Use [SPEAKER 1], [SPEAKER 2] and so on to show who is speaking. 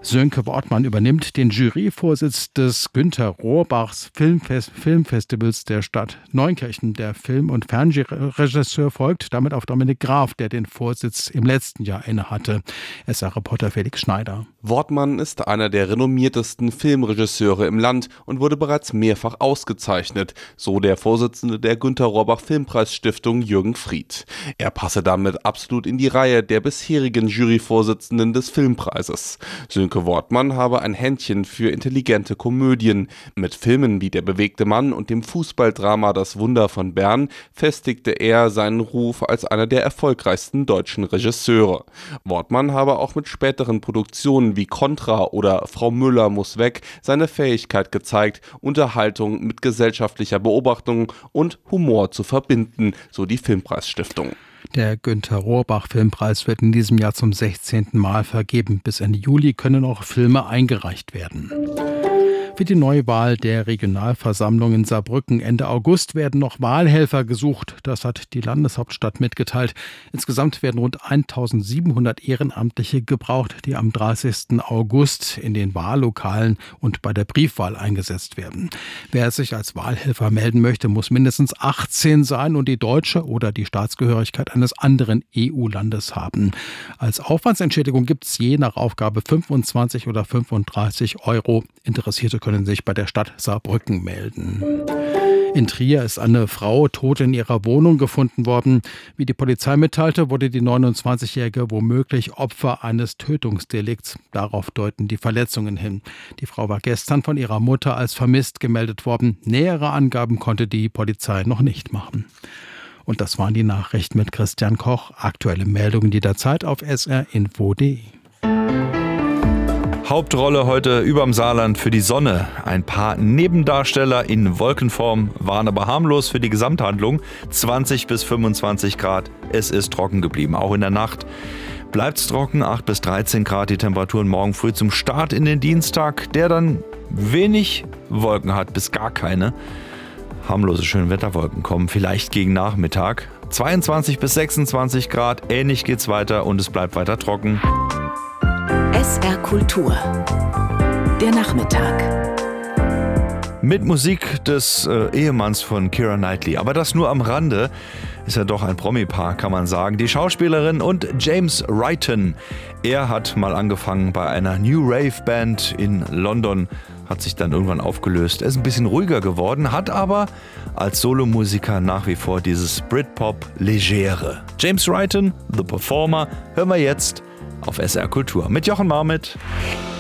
[SPEAKER 1] Sönke Wortmann übernimmt den Juryvorsitz des Günter Rohrbachs Filmfestivals der Stadt Neunkirchen. Der Film- und Fernsehregisseur folgt damit auf Dominik Graf, der den Vorsitz im letzten Jahr innehatte. SR-Reporter Felix Schneider.
[SPEAKER 2] Wortmann ist einer der renommiertesten Filmregisseure im Land und wurde bereits mehrfach ausgezeichnet, so der Vorsitzende der Günter Rohrbach Filmpreisstiftung Jürgen Fried. Er passe damit absolut in die Reihe der bisherigen Juryvorsitzenden des Filmpreises. Sönke Wortmann habe ein Händchen für intelligente Komödien. Mit Filmen wie Der bewegte Mann und dem Fußballdrama Das Wunder von Bern festigte er seinen Ruf als einer der erfolgreichsten deutschen Regisseure. Wortmann habe auch mit späteren Produktionen wie Contra oder Frau Müller muss weg seine Fähigkeit gezeigt, Unterhaltung mit gesellschaftlicher Beobachtung und Humor zu verbinden, so die Filmpreisstiftung.
[SPEAKER 1] Der Günter Rohrbach Filmpreis wird in diesem Jahr zum 16. Mal vergeben. Bis Ende Juli können auch Filme eingereicht werden. Für die Neuwahl der Regionalversammlung in Saarbrücken Ende August werden noch Wahlhelfer gesucht. Das hat die Landeshauptstadt mitgeteilt. Insgesamt werden rund 1700 Ehrenamtliche gebraucht, die am 30. August in den Wahllokalen und bei der Briefwahl eingesetzt werden. Wer sich als Wahlhelfer melden möchte, muss mindestens 18 sein und die deutsche oder die Staatsgehörigkeit eines anderen EU-Landes haben. Als Aufwandsentschädigung gibt es je nach Aufgabe 25 oder 35 €. Interessierte können sich bei der Stadt Saarbrücken melden. In Trier ist eine Frau tot in ihrer Wohnung gefunden worden. Wie die Polizei mitteilte, wurde die 29-Jährige womöglich Opfer eines Tötungsdelikts. Darauf deuten die Verletzungen hin. Die Frau war gestern von ihrer Mutter als vermisst gemeldet worden. Nähere Angaben konnte die Polizei noch nicht machen. Und das waren die Nachrichten mit Christian Koch. Aktuelle Meldungen jederzeit auf srinfo.de.
[SPEAKER 3] Hauptrolle heute überm Saarland für die Sonne. Ein paar Nebendarsteller in Wolkenform waren aber harmlos für die Gesamthandlung. 20 bis 25 Grad. Es ist trocken geblieben, auch in der Nacht. Bleibt's trocken, 8 bis 13 Grad die Temperaturen morgen früh zum Start in den Dienstag, der dann wenig Wolken hat, bis gar keine. Harmlose Schönwetterwolken kommen vielleicht gegen Nachmittag. 22 bis 26 Grad, ähnlich geht's weiter und es bleibt weiter trocken.
[SPEAKER 4] SR Kultur. Der Nachmittag.
[SPEAKER 3] Mit Musik des Ehemanns von Keira Knightley. Aber das nur am Rande. Ist ja doch ein Promi-Paar, kann man sagen. Die Schauspielerin und James Wrighton. Er hat mal angefangen bei einer New Rave Band in London. Hat sich dann irgendwann aufgelöst. Er ist ein bisschen ruhiger geworden, hat aber als Solomusiker nach wie vor dieses Britpop-Legere. James Wrighton, The Performer, hören wir jetzt auf SR Kultur mit Jochen Marmit.